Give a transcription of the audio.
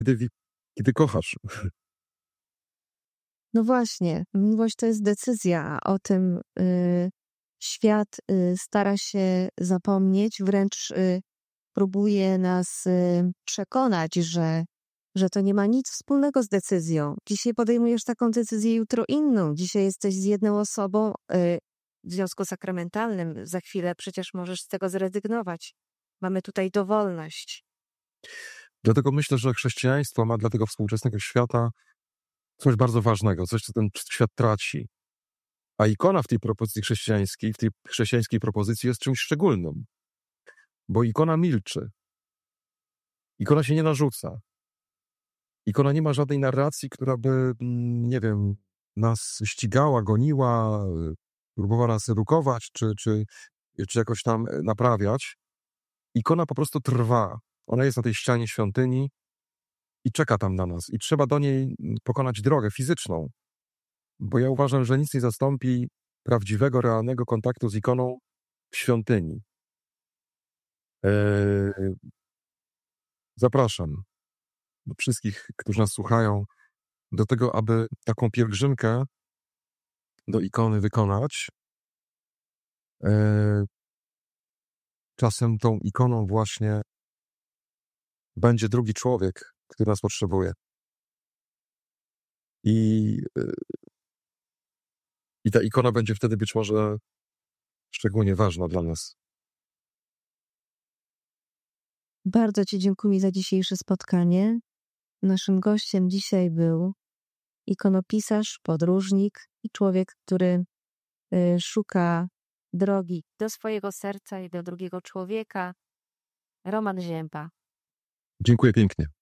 Kiedy, kiedy kochasz. No właśnie, miłość to jest decyzja, a o tym świat stara się zapomnieć, wręcz próbuje nas przekonać, że to nie ma nic wspólnego z decyzją. Dzisiaj podejmujesz taką decyzję, jutro inną. Dzisiaj jesteś z jedną osobą w związku sakramentalnym. Za chwilę przecież możesz z tego zrezygnować. Mamy tutaj dowolność. Dlatego myślę, że chrześcijaństwo ma dla tego współczesnego świata coś bardzo ważnego, coś, co ten świat traci. A ikona w tej propozycji chrześcijańskiej, w tej chrześcijańskiej propozycji jest czymś szczególnym. Bo ikona milczy. Ikona się nie narzuca. Ikona nie ma żadnej narracji, która by, nie wiem, nas ścigała, goniła, próbowała nas edukować, czy jakoś tam naprawiać. Ikona po prostu trwa. Ona jest na tej ścianie świątyni i czeka tam na nas. I trzeba do niej pokonać drogę fizyczną. Bo ja uważam, że nic nie zastąpi prawdziwego, realnego kontaktu z ikoną w świątyni. Zapraszam wszystkich, którzy nas słuchają, do tego, aby taką pielgrzymkę do ikony wykonać. Czasem tą ikoną właśnie będzie drugi człowiek, który nas potrzebuje. I ta ikona będzie wtedy być może szczególnie ważna dla nas. Bardzo Ci dziękuję za dzisiejsze spotkanie. Naszym gościem dzisiaj był ikonopisarz, podróżnik i człowiek, który szuka drogi do swojego serca i do drugiego człowieka, Roman Zięba. Dziękuję pięknie.